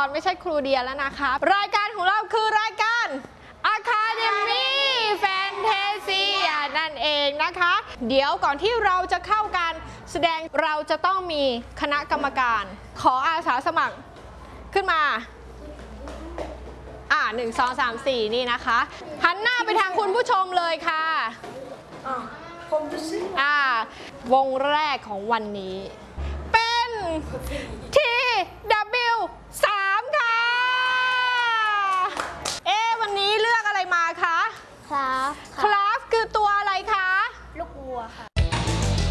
รไม่ใช่ครูเดียแล้วนะคะรายการของเราคือรายการ Academy Fantasia นั่นเองนะคะเดี๋ยวก่อนที่เราจะเข้าการแสดงเราจะต้องมีคณะกรรมการขออาสาสมัครขึ้นมา1 2 3 4นี่นะคะหันหน้าไปทางคุณผู้ชมเลยค่ะวงแรกของวันนี้เป็นที